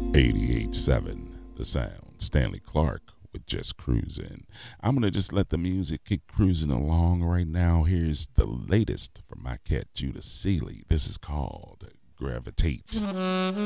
88.7 The Sound. Stanley Clark with Just Cruising. I'm going to just let the music keep cruising along right now. Here's the latest from my cat Judah Seeley. This is called Gravitate.